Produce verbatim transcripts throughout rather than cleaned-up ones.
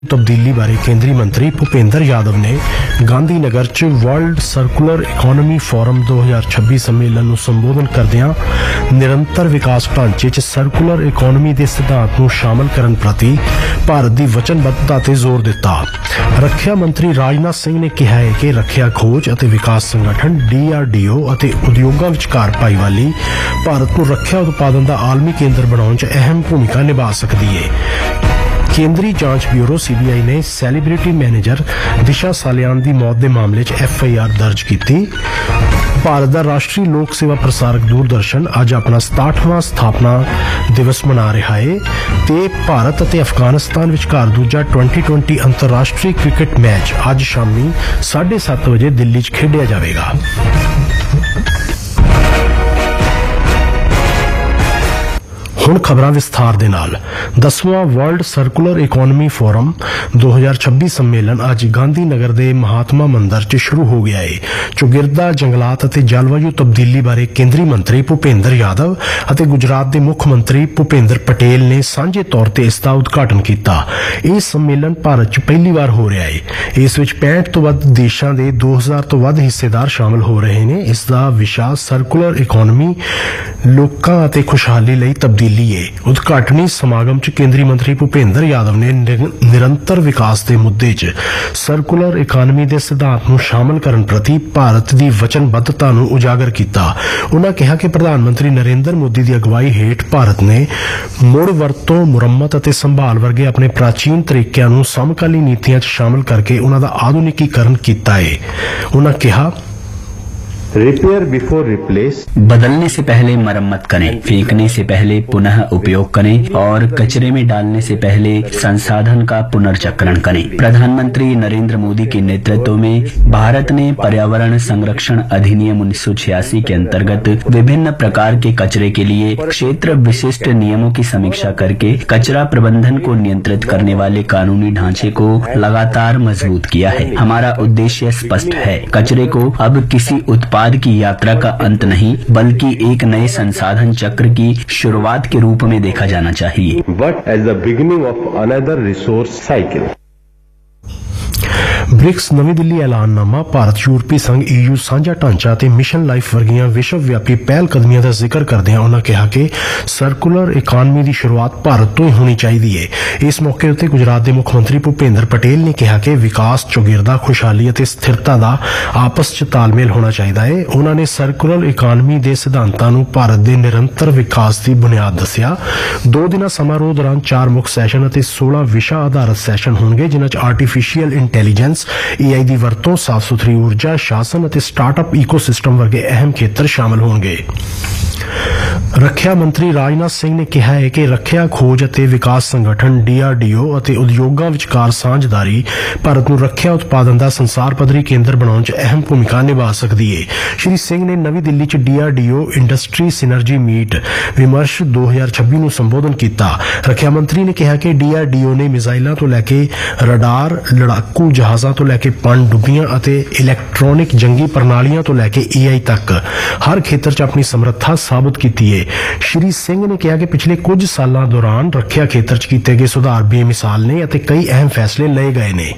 तब्दीली बारे केंद्रीय मंत्री भूपेंद्र यादव ने गांधीनगर च वर्ल्ड सर्कुलर इकोनॉमी फोरम दो हज़ार छब्बीस सम्मेलन ਨੂੰ ਸੰਬੋਧਨ ਕਰਦਿਆਂ ਨਿਰੰਤਰ ਵਿਕਾਸ ਢਾਂਚੇ 'ਚ ਸਰਕੂਲਰ ਇਕੋਨਮੀ ਦੇ ਸਿਧਾਂਤ ਨੂੰ ਸ਼ਾਮਲ ਕਰਨ ਪ੍ਰਤੀ ਭਾਰਤ ਦੀ ਵਚਨਬੱਧਤਾ ਤੇ ਜ਼ੋਰ ਦਿੱਤਾ। ਰੱਖਿਆ ਮੰਤਰੀ ਰਾਜਨਾਥ ਸਿੰਘ ਨੇ ਕਿਹਾ ਹੈ ਕਿ ਰੱਖਿਆ ਖੋਜ ਅਤੇ ਵਿਕਾਸ ਸੰਗਠਨ ਡੀ ਆਰ ਡੀ ਓ ਅਤੇ ਉਦਯੋਗਾਂ ਵਿਚਕਾਰ ਭਾਈਵਾਲੀ ਭਾਰਤ ਨੂੰ ਰੱਖਿਆ ਉਤਪਾਦਨ ਦਾ ਆਲਮੀ ਕੇਂਦਰ ਬਣਾਉਣ 'ਚ ਅਹਿਮ ਭੂਮਿਕਾ ਨਿਭਾ ਸਕਦੀ ਹੈ। केंद्रीय जांच ब्यूरो सी बी आई ने सैलीब्रिटी मैनेजर दिशा सालियान की मौत के मामले च एफ आई आर दर्ज की। भारत का राष्ट्रीय लोक सेवा प्रसारक दूरदर्शन अज अपना सताहठवां स्थापना दिवस मना रहा है ते भारत और अफगानिस्तान विचकार दूजा ट्वेंटी ट्वेंटी अंतरराष्ट्रीय क्रिकेट मैच अज शामी साढ़े सत्त बजे दिल्ली च खेडिया जाएगा। ਹੁਣ ਖਬਰਾਂ ਵਿਸਥਾਰ ਦੇ ਨਾਲ। ਦਸਵਾਂ ਵਰਲਡ ਸਰਕੂਲਰ ਇਕੋਨਮੀ ਫੋਰਮ दो हज़ार छब्बीस ਸੰਮੇਲਨ ਅੱਜ ਗਾਂਧੀ ਨਗਰ ਦੇ ਮਹਾਤਮਾ ਮੰਦਰ 'ਚ ਸ਼ੁਰੂ ਹੋ ਗਿਆ ਹੈ। ਚੌਗਿਰਦਾ ਜੰਗਲਾਤ ਅਤੇ ਜਲਵਾਯੂ ਤਬਦੀਲੀ ਬਾਰੇ ਕੇਂਦਰੀ ਮੰਤਰੀ ਭੁਪੇਂਦਰ ਯਾਦਵ ਅਤੇ ਗੁਜਰਾਤ ਦੇ ਮੁੱਖ ਮੰਤਰੀ ਭੁਪੇਂਦਰ ਪਟੇਲ ਨੇ ਸਾਂਝੇ ਤੌਰ ਤੇ ਇਸ ਦਾ ਉਦਘਾਟਨ ਕੀਤਾ। ਇਹ ਸੰਮੇਲਨ ਭਾਰਤ 'ਚ ਪਹਿਲੀ ਵਾਰ ਹੋ ਰਿਹਾ ਹੈ। ਇਸ ਵਿੱਚ ਪੈਂਹਠ ਤੋਂ ਵੱਧ ਦੇਸ਼ਾਂ ਦੇ ਦੋ ਹਜ਼ਾਰ ਤੋਂ ਵੱਧ ਹਿੱਸੇਦਾਰ ਸ਼ਾਮਲ ਹੋ ਰਹੇ ਨੇ। ਇਸ ਦਾ ਵਿਸ਼ਾ ਸਰਕੂਲਰ ਇਕੋਨਮੀ ਲੋਕਾਂ ਅਤੇ ਖੁਸ਼ਹਾਲੀ ਲਈ ਤਬਦੀਲੀ ਹੈ। ਉਦਘਾਟਨੀ ਸਮਾਗਮ 'ਚ ਕੇਂਦਰੀ ਮੰਤਰੀ ਭੁਪੇਂਦਰ ਯਾਦਵ ਨੇ ਨਿਰੰਤਰ ਵਿਕਾਸ ਦੇ ਮੁੱਦੇ 'ਚ ਸਰਕੂਲਰ ਇਕਾਨਮੀ ਦੇ ਸਿਧਾਂਤ ਨੂੰ ਸ਼ਾਮਲ ਕਰਨ ਪ੍ਰਤੀ ਭਾਰਤ ਦੀ ਵਚਨਬੱਧਤਾ ਨੂੰ ਉਜਾਗਰ ਕੀਤਾ। ਉਨ੍ਹਾਂ ਕਿਹਾ ਕਿ ਪ੍ਰਧਾਨ ਮੰਤਰੀ ਨਰਿੰਦਰ ਮੋਦੀ ਦੀ ਅਗਵਾਈ ਹੇਠ ਭਾਰਤ ਨੇ ਮੁੜ ਵਰਤੋਂ, ਮੁਰੰਮਤ ਅਤੇ ਸੰਭਾਲ ਵਰਗੇ ਆਪਣੇ ਪ੍ਰਾਚੀਨ ਤਰੀਕਿਆਂ ਨੂੰ ਸਮਕਾਲੀ ਨੀਤੀਆਂ 'ਚ ਸ਼ਾਮਲ ਕਰਕੇ ਉਨ੍ਹਾਂ ਦਾ ਆਧੁਨਿਕੀਕਰਨ ਕੀਤਾ ਹੈ। ਉਨ੍ਹਾਂ ਕਿਹਾ, रिपेयर बिफोर रिप्लेस, बदलने से पहले मरम्मत करें, फेंकने से पहले पुनः उपयोग करें और कचरे में डालने से पहले संसाधन का पुनर्चक्रण करें। प्रधानमंत्री नरेंद्र मोदी के नेतृत्व में भारत ने पर्यावरण संरक्षण अधिनियम उन्नीस सौ छियासी के अंतर्गत विभिन्न प्रकार के कचरे के लिए क्षेत्र विशिष्ट नियमों की समीक्षा करके कचरा प्रबंधन को नियंत्रित करने वाले कानूनी ढांचे को लगातार मजबूत किया है। हमारा उद्देश्य स्पष्ट है, कचरे को अब किसी उत्पाद की यात्रा का अंत नहीं बल्कि एक नए संसाधन चक्र की शुरुआत के रूप में देखा जाना चाहिए। but as the beginning of another resource cycle। BRICS नवी दिल्ली ऐलाननामा भारत यूरोपी संघ ई यू ਸਾਂਝਾ ਢਾਂਚਾ ਤੇ ਮਿਸ਼ਨ ਲਾਈਫ ਵਰਗੀਆਂ ਵਿਸ਼ਵ ਵਿਆਪੀ ਪਹਿਲ ਕਦਮੀਆਂ ਦਾ ਜ਼ਿਕਰ ਕਰਦਿਆਂ ਉਨ੍ਹਾਂ ਕਿਹਾ ਕਿ ਸਰਕੂਲਰ ਇਕਾਨਮੀ ਦੀ ਸ਼ੁਰੂਆਤ ਭਾਰਤ ਤੋਂ ਹੀ ਹੋਣੀ ਚਾਹੀਦੀ ਹੈ। ਇਸ ਮੌਕੇ ਉੱਤੇ ਗੁਜਰਾਤ ਦੇ ਮੁੱਖ ਮੰਤਰੀ ਭੁਪੇਂਦਰ ਪਟੇਲ ਨੇ ਕਿਹਾ ਕਿ ਵਿਕਾਸ, ਚੌਗਿਰਦਾ, ਖੁਸ਼ਹਾਲੀ ਅਤੇ ਸਥਿਰਤਾ ਦਾ ਆਪਸ 'ਚ ਤਾਲਮੇਲ ਹੋਣਾ ਚਾਹੀਦਾ ਹੈ। ਉਨ੍ਹਾਂ ਨੇ ਸਰਕੂਲਰ ਇਕਾਨਮੀ ਦੇ ਸਿਧਾਂਤਾਂ ਨੂੰ ਭਾਰਤ ਦੇ ਨਿਰੰਤਰ ਵਿਕਾਸ ਦੀ ਬੁਨਿਆਦ ਦੱਸਿਆ। ਦੋ ਦਿਨਾਂ ਸਮਾਰੋਹ ਦੌਰਾਨ ਚਾਰ ਮੁੱਖ ਸੈਸ਼ਨ ਅਤੇ ਸੋਲਾਂ ਵਿਸ਼ਾ ਆਧਾਰਿਤ ਸੈਸ਼ਨ ਹੋਣਗੇ, ਜਿਨ੍ਹਾਂ 'ਚ ਆਰਟੀਫੀਸ਼ੀਅਲ ਇੰਟੈਲੀਜੈਂਸ, ए आई ਦੀ ਵਰਤੋਂ, ਸਾਫ਼ ਸੁਥਰੀ ਊਰਜਾ, ਸ਼ਾਸਨ ਅਤੇ ਸਟਾਰਟਅਪ ਈਕੋਸਿਸਟਮ ਵਰਗੇ ਅਹਿਮ ਖੇਤਰ ਸ਼ਾਮਲ ਹੋਣਗੇ। ਰੱਖਿਆ ਮੰਤਰੀ ਰਾਜਨਾਥ ਸਿੰਘ ਨੇ ਕਿਹਾ ਹੈ ਕਿ ਰੱਖਿਆ ਖੋਜ ਅਤੇ ਵਿਕਾਸ ਸੰਗਠਨ ਡੀ ਆਰ ਡੀ ਓ ਅਤੇ ਉਦਯੋਗਾਂ ਵਿਚਕਾਰ ਸਾਂਝਦਾਰੀ ਭਾਰਤ ਨੂੰ ਰੱਖਿਆ ਉਤਪਾਦਨ ਦਾ ਸੰਸਾਰ ਪੱਧਰੀ ਕੇਂਦਰ ਬਣਾਉਣ 'ਚ ਅਹਿਮ ਭੂਮਿਕਾ ਨਿਭਾ ਸਕਦੀ ਹੈ। ਸ਼੍ਰੀ ਸਿੰਘ ਨੇ ਨਵੀਂ ਦਿੱਲੀ 'ਚ D R D O industry ਸਿਨਰਜੀ meat ਵਿਮਰਸ਼ ਦੋ ਹਜ਼ਾਰ ਛੱਬੀ ਨੂੰ ਸੰਬੋਧਨ ਕੀਤਾ। ਰੱਖਿਆ ਮੰਤਰੀ ਨੇ ਕਿਹਾ ਕਿ ਡੀ ਆਰ ਡੀ ਓ ਨੇ ਮਿਜ਼ਾਈਲਾਂ ਤੋਂ ਲੈ ਕੇ ਰਡਾਰ, ਲੜਾਕੂ ਜਹਾਜ਼ਾਂ ਤੋਂ ਲੈ ਕੇ ਪਣ ਡੁੱਬੀਆਂ ਅਤੇ ਇਲੈਕਟ੍ਰੋਨਿਕ ਜੰਗੀ ਪ੍ਰਣਾਲੀਆਂ ਤੋਂ ਲੈ ਕੇ ਏ ਆਈ ਤੱਕ ਹਰ ਖੇਤਰ 'ਚ ਆਪਣੀ ਸਮਰੱਥਾ ਸਾਬਤ ਕੀਤੀ ਹੈ। ਸ਼੍ਰੀ ਸਿੰਘ ਨੇ ਕਿਹਾ ਕਿ ਪਿਛਲੇ ਕੁਝ ਸਾਲਾਂ ਦੌਰਾਨ ਰੱਖਿਆ ਖੇਤਰ 'ਚ ਕੀਤੇ ਗਏ ਸੁਧਾਰ ਬੇਮਿਸਾਲ ਨੇ ਅਤੇ ਕਈ ਅਹਿਮ फैसले ਲਏ ਗਏ ਨੇ।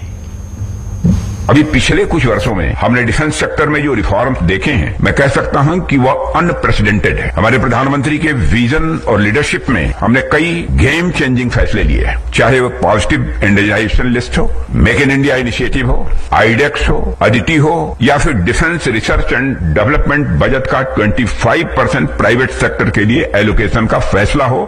अभी पिछले कुछ वर्षों में हमने डिफेंस सेक्टर में जो रिफॉर्म्स देखे हैं, मैं कह सकता हूं कि वह अनप्रेसिडेंटेड है। हमारे प्रधानमंत्री के विजन और लीडरशिप में हमने कई गेम चेंजिंग फैसले लिए हैं, चाहे वो पॉजिटिव इंडियनाइजेशन लिस्ट हो, मेक इन इंडिया इनिशिएटिव हो, आईडेक्स हो, अदिति हो, या फिर defence research and development budget का पच्चीस परसेंट प्राइवेट सेक्टर के लिए एलोकेशन का फैसला हो।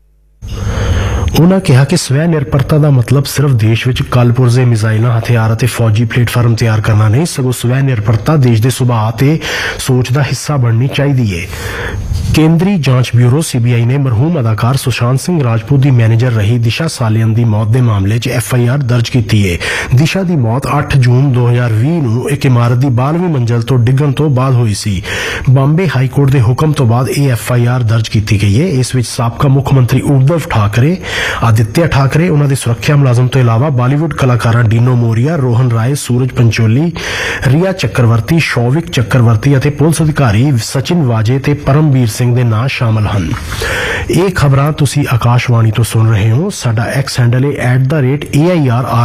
ਉਨ੍ਹਾਂ ਕਿਹਾ ਕਿ ਸਵੈ ਨਿਰਭਰਤਾ ਦਾ ਮਤਲਬ ਸਿਰਫ ਦੇਸ਼ ਵਿੱਚ ਕਲਪੁਰਜ਼ੇ, ਮਿਜ਼ਾਈਲਾਂ, ਹਥਿਆਰ ਅਤੇ ਫੌਜੀ ਪਲੇਟਫਾਰਮ ਤਿਆਰ ਕਰਨਾ ਨਹੀਂ, ਸਗੋਂ ਸਵੈ ਨਿਰਭਰਤਾ ਦੇਸ਼ ਦੇ ਸੁਭਾਅ ਤੇ ਸੋਚ ਦਾ ਹਿੱਸਾ ਬਣਨੀ ਚਾਹੀਦੀ ਹੈ। ਕੇਂਦਰੀ ਜਾਂਚ ਬਿਊਰੋ ਸੀ ਬੀ ਆਈ ਨੇ ਮਰਹੂਮ ਅਦਾਕਾਰ ਸੁਸ਼ਾਂਤ ਸਿੰਘ ਰਾਜਪੂਤ ਦੀ ਮੈਨੇਜਰ ਰਹੀ ਦਿਸ਼ਾ ਸਾਲੀਅਨ ਦੀ ਮੌਤ ਦੇ ਮਾਮਲੇ 'ਚ ਐਫ ਆਈ ਆਰ ਦਰਜ ਕੀਤੀ ਹੈ। ਦਿਸ਼ਾ ਦੀ ਮੌਤ ਅੱਠ ਜੂਨ ਦੋ ਹਜ਼ਾਰ ਵੀਹ ਨੂੰ ਇੱਕ ਇਮਾਰਤ ਦੀ ਬਾਰ੍ਹਵੀਂ ਮੰਜ਼ਲ ਤੋਂ ਡਿੱਗਣ ਤੋਂ ਬਾਅਦ ਹੋਈ ਸੀ। ਬੰਬੇ ਹਾਈਕੋਰਟ ਦੇ ਹੁਕਮ ਤੋਂ ਬਾਅਦ ਇਹ ਐਫ ਆਈ ਆਰ ਦਰਜ ਕੀਤੀ ਗਈ ਹੈ। ਇਸ ਵਿੱਚ ਸਾਬਕਾ ਮੁੱਖ ਮੰਤਰੀ ਉद्धਵ ਠਾਕਰੇ, ਆਦਿਤਿਆ ਠਾਕਰੇ ਉਹਨਾਂ ਦੇ ਸੁਰੱਖਿਆ ਮੁਲਾਜ਼ਮ ਤੋਂ ਇਲਾਵਾ ਬਾਲੀਵੁੱਡ ਕਲਾਕਾਰਾਂ ਡੀਨੋ ਮੋਰੀਆ, ਰੋਹਨ ਰਾਏ, ਸੂਰਜ ਪੰਚੋਲੀ, ਰੀਆ ਚੱਕਰਵਰਤੀ, ਸ਼ੌਵਿਕ ਚੱਕਰਵਰਤੀ ਅਤੇ ਪੁਲਿਸ ਅਧਿਕਾਰੀ ਸਚਿਨ ਵਾਜੇ ਤੇ ਪਰਮਵੀਰ ਸਿੰਘ ਦੇ ਨਾਂ ਸ਼ਾਮਲ ਹਨ। ਇਹ ਖਬਰਾਂ ਤੁਸੀਂ ਆਕਾਸ਼ਵਾਣੀ ਤੋਂ ਸੁਣ ਰਹੇ ਹੋ। ਸਾਡਾ ਐਕਸ ਹੈਂਡਲ ਹੈ at the rate A I R